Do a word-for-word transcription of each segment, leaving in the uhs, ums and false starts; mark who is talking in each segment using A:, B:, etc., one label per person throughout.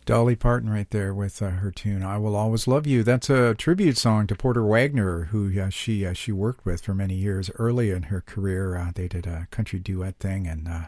A: Dolly Parton right there with uh, her tune "I Will Always Love You." That's a tribute song to Porter Wagoner, who uh, she uh, she worked with for many years early in her career. Uh, they did a country duet thing, and uh,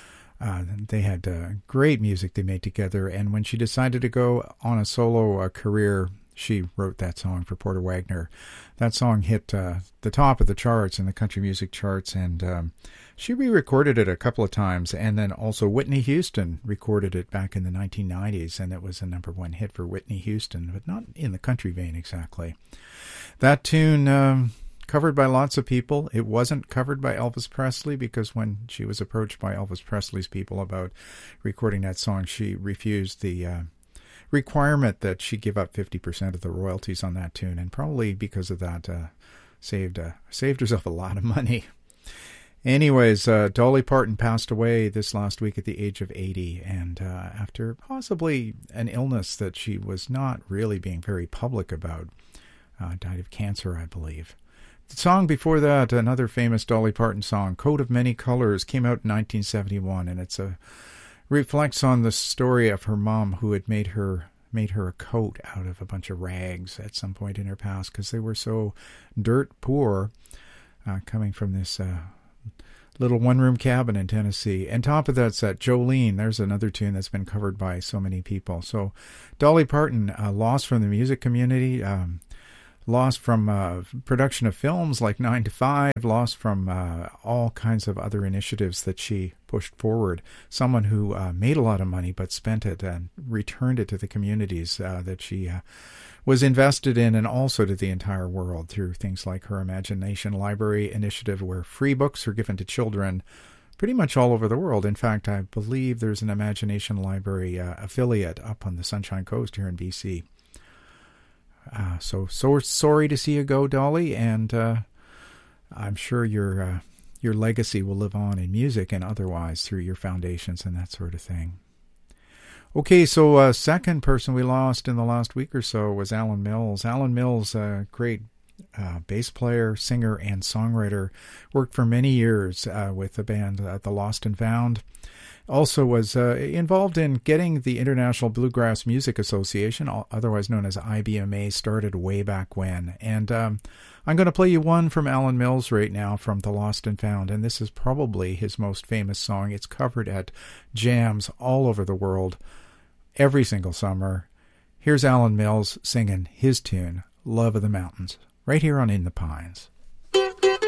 A: uh, they had uh, great music they made together. And when she decided to go on a solo uh, career, she wrote that song for Porter Wagoner. That song hit uh, the top of the charts in the country music charts, and um, she re-recorded it a couple of times, and then also Whitney Houston recorded it back in the nineteen nineties, and it was a number one hit for Whitney Houston, but not in the country vein exactly. That tune, um, covered by lots of people. It wasn't covered by Elvis Presley, because when she was approached by Elvis Presley's people about recording that song, she refused the uh, requirement that she give up fifty percent of the royalties on that tune, and probably because of that uh, saved uh, saved herself a lot of money. Anyways, uh, Dolly Parton passed away this last week at the age of eighty, and uh, after possibly an illness that she was not really being very public about. Uh, died of cancer, I believe. The song before that, another famous Dolly Parton song, "Coat of Many Colors," came out in nineteen seventy-one, and it's a reflects on the story of her mom, who had made her made her a coat out of a bunch of rags at some point in her past, because they were so dirt poor, uh, coming from this uh, little one-room cabin in Tennessee. And top of that's that Jolene. There's another tune that's been covered by so many people. So Dolly Parton, uh, lost from the music community, um, lost from uh, production of films like nine to five, lost from uh, all kinds of other initiatives that she pushed forward. Someone who uh, made a lot of money but spent it and returned it to the communities uh, that she uh, was invested in, and also to the entire world through things like her Imagination Library initiative, where free books are given to children pretty much all over the world. In fact, I believe there's an Imagination Library uh, affiliate up on the Sunshine Coast here in B C. Uh, so, so sorry to see you go, Dolly, and uh, I'm sure your uh, your legacy will live on in music and otherwise through your foundations and that sort of thing. Okay, so uh, second person we lost in the last week or so was Alan Mills. Alan Mills, a great uh, bass player, singer, and songwriter, worked for many years uh, with the band uh, The Lost and Found. Also was uh, involved in getting the International Bluegrass Music Association, otherwise known as I B M A, started way back when. And um, I'm going to play you one from Alan Mills right now from The Lost and Found, and this is probably his most famous song. It's covered at jams all over the world every single summer. Here's Alan Mills singing his tune, "Love of the Mountains," right here on In the Pines.